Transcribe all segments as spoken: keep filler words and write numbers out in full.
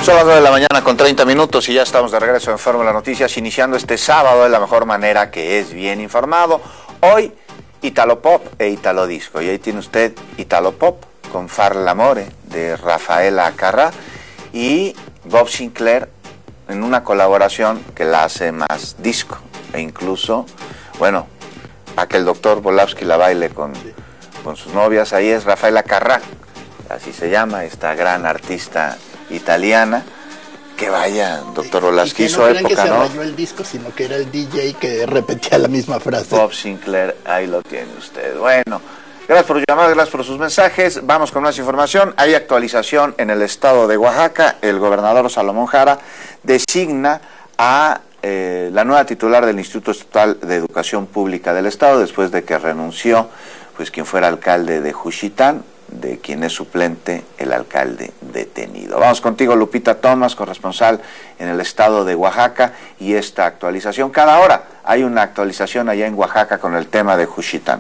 Son las nueve de la mañana con treinta minutos y ya estamos de regreso en Fórmula Noticias, iniciando este sábado de la mejor manera, que es bien informado. Hoy, Italo Pop e Italo Disco. Y ahí tiene usted Italo Pop con Far l'amore de Rafaela Carrà y Bob Sinclair en una colaboración que la hace más disco. E incluso, bueno, para que el doctor Volavsky la baile con, con sus novias. Ahí es Rafaela Carrà, así se llama, esta gran artista italiana, que vaya, doctor Volavsky, hizo no época, que se ¿no? rayó el disco, sino que era el D J que repetía la misma frase. Bob Sinclair, ahí lo tiene usted. Bueno, gracias por llamar, gracias por sus mensajes. Vamos con más información. Hay actualización en el estado de Oaxaca. El gobernador Salomón Jara designa a eh, la nueva titular del Instituto Estatal de Educación Pública del Estado, después de que renunció pues quien fuera alcalde de Juchitán, de quien es suplente el alcalde detenido. Vamos contigo, Lupita Thomas, corresponsal en el estado de Oaxaca, y esta actualización. Cada hora hay una actualización allá en Oaxaca con el tema de Juchitán.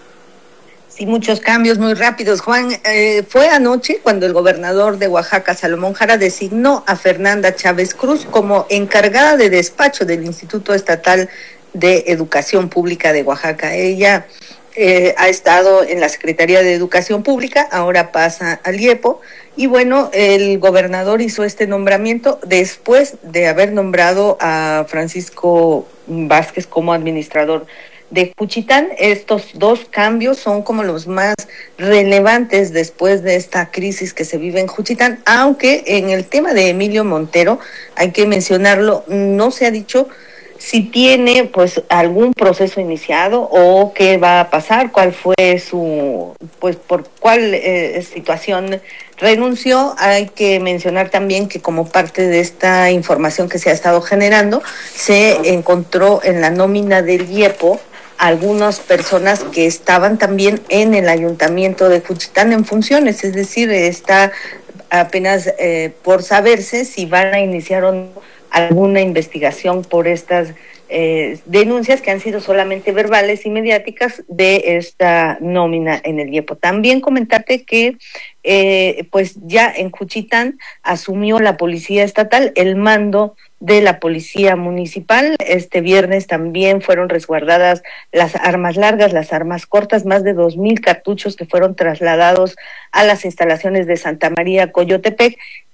Sí, muchos cambios muy rápidos, Juan. Eh, fue anoche cuando el gobernador de Oaxaca, Salomón Jara, designó a Fernanda Chávez Cruz como encargada de despacho del Instituto Estatal de Educación Pública de Oaxaca. Ella Eh, ha estado en la Secretaría de Educación Pública, ahora pasa al IEPO, y bueno, el gobernador hizo este nombramiento después de haber nombrado a Francisco Vázquez como administrador de Juchitán. Estos dos cambios son como los más relevantes después de esta crisis que se vive en Juchitán, aunque en el tema de Emilio Montero, hay que mencionarlo, no se ha dicho si tiene pues algún proceso iniciado o qué va a pasar, cuál fue su, pues por cuál eh, situación renunció. Hay que mencionar también que como parte de esta información que se ha estado generando, se encontró en la nómina del IEPO algunas personas que estaban también en el ayuntamiento de Juchitán en funciones, es decir, está apenas eh, por saberse si van a iniciar o no alguna investigación por estas eh, denuncias que han sido solamente verbales y mediáticas de esta nómina en el IEPO. También comentarte que eh, pues ya en Juchitán asumió la Policía Estatal el mando de la Policía Municipal. Este viernes también fueron resguardadas las armas largas, las armas cortas, más de dos mil cartuchos que fueron trasladados a las instalaciones de Santa María Coyotepec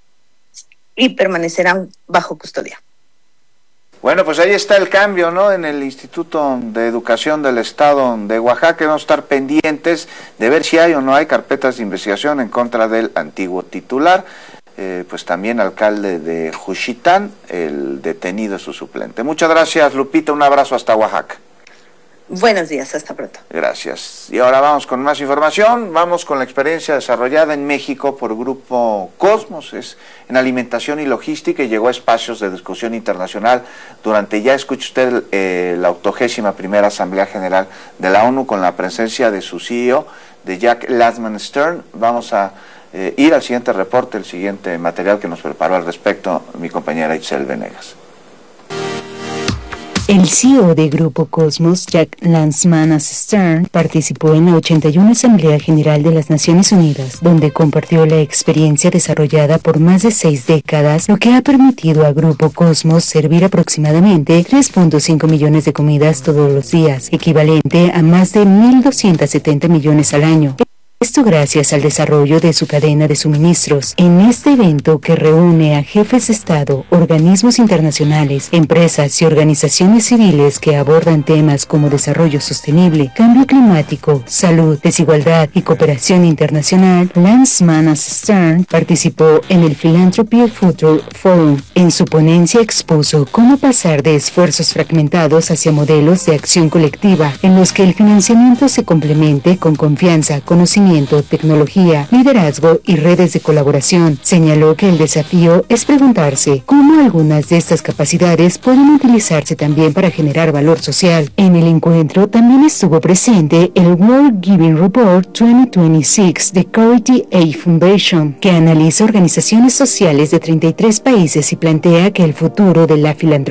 y permanecerán bajo custodia. Bueno, pues ahí está el cambio, ¿no? En el Instituto de Educación del Estado de Oaxaca. Vamos a estar pendientes de ver si hay o no hay carpetas de investigación en contra del antiguo titular, eh, pues también alcalde de Juchitán, el detenido es su suplente. Muchas gracias, Lupita, un abrazo hasta Oaxaca. Buenos días, hasta pronto. Gracias. Y ahora vamos con más información. Vamos con la experiencia desarrollada en México por Grupo Cosmos, es en alimentación y logística, y llegó a espacios de discusión internacional durante, ya escuche usted, eh, la octogésima primera Asamblea General de la ONU, con la presencia de su C E O, de Jack Lasman Stern. Vamos a eh, ir al siguiente reporte, el siguiente material que nos preparó al respecto mi compañera Itzel Venegas. El C E O de Grupo Cosmos, Jack Lasman Stern, participó en la ochenta y una Asamblea General de las Naciones Unidas, donde compartió la experiencia desarrollada por más de seis décadas, lo que ha permitido a Grupo Cosmos servir aproximadamente tres punto cinco millones de comidas todos los días, equivalente a más de mil doscientos setenta millones al año. Esto gracias al desarrollo de su cadena de suministros. En este evento, que reúne a jefes de Estado, organismos internacionales, empresas y organizaciones civiles que abordan temas como desarrollo sostenible, cambio climático, salud, desigualdad y cooperación internacional, Lasman Stern participó en el Philanthropy Future Forum. En su ponencia expuso cómo pasar de esfuerzos fragmentados hacia modelos de acción colectiva, en los que el financiamiento se complemente con confianza, conocimiento, tecnología, liderazgo y redes de colaboración. Señaló que el desafío es preguntarse cómo algunas de estas capacidades pueden utilizarse también para generar valor social. En el encuentro también estuvo presente el World Giving Report veinte veintiséis de Charity Aid Foundation, que analiza organizaciones sociales de treinta y tres países y plantea que el futuro de la filantropía